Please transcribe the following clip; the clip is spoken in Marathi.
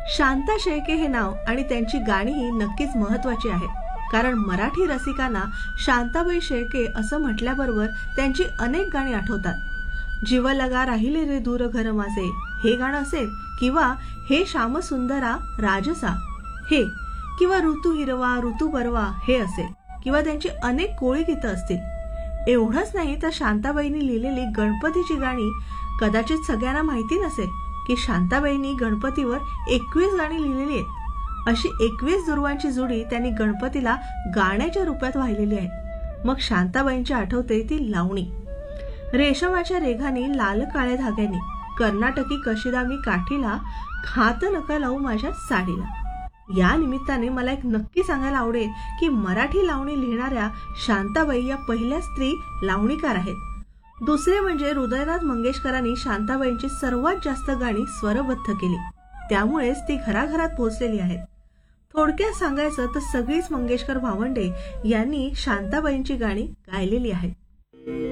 शांता शेळके हे नाव आणि त्यांची गाणीही नक्कीच महत्वाची आहेत. कारण मराठी रसिकांना शांताबाई शेळके असं म्हटल्याबरोबर त्यांची अनेक गाणी आठवतात. जीव लगा राहिले रे दूर घर माझे हे गाणं असेल, किंवा हे श्यामसुंदरा राजसा हे, किंवा ऋतू हिरवा ऋतू बरवा हे असेल, किंवा त्यांची अनेक कोळी गीतं असतील. एवढंच नाही तर शांताबाईंनी लिहिलेली गणपतीची गाणी कदाचित सगळ्यांना माहिती नसेल की शांताबाईंनी गणपतीवर 21 गाणी लिहिलेली आहेत. अशी 21 दुर्वांची जोडी त्यांनी गणपतीला गाण्याच्या रूपात वाहिलेली आहे. मग शांताबाईंची आठवते ती लावणी. रेशमाच्या रेघानी लाल काळ्या धाग्यानी कर्नाटकी कशिदा मी काठीला, खात नका लावू माझ्या साडीला. या निमित्ताने मला एक नक्की सांगायला आवडेल की मराठी लावणी लिहिणाऱ्या शांताबाई या पहिल्या स्त्री लावणीकार आहेत. दुसरे म्हणजे हृदयनाथ मंगेशकरांनी शांताबाईंची सर्वात जास्त गाणी स्वरबद्ध केली, त्यामुळेच ती घराघरात पोहोचलेली आहेत. थोडक्यात सांगायचं तर सगळीच मंगेशकर भावंडे यांनी शांताबाईंची गाणी गायलेली आहेत.